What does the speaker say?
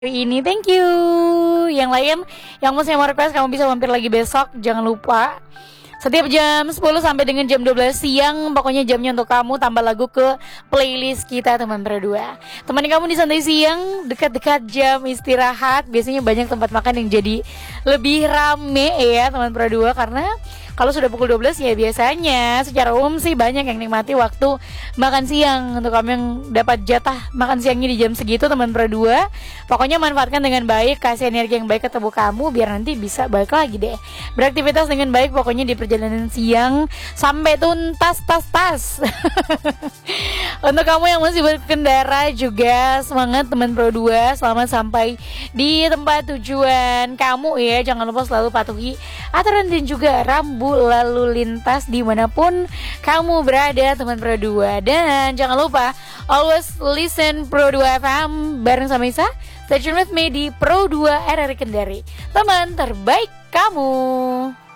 hari ini. Thank you. Yang lain yang mau request kamu bisa mampir lagi besok. Jangan lupa setiap jam 10 sampai dengan jam 12 siang, pokoknya jamnya untuk kamu tambah lagu ke playlist kita teman berdua. Teman kamu di santai siang, dekat-dekat jam istirahat, biasanya banyak tempat makan yang jadi lebih rame ya teman berdua. Karena kalau sudah pukul 12 ya biasanya secara umum sih banyak yang nikmati waktu makan siang. Untuk kamu yang dapat jatah makan siangnya di jam segitu teman berdua, pokoknya manfaatkan dengan baik, kasih energi yang baik ke tubuh kamu biar nanti bisa balik lagi deh beraktivitas dengan baik, pokoknya di perjalanan siang sampai tuntas tas. Untuk kamu yang masih berkendara juga semangat teman Pro 2, selamat sampai di tempat tujuan kamu ya. Jangan lupa selalu patuhi aturan dan juga rambu lalu lintas dimanapun kamu berada teman Pro 2. Dan jangan lupa always listen Pro 2 FM bareng sama Isa. Stay tune with me di Pro 2 RRI Kendari, teman terbaik kamu.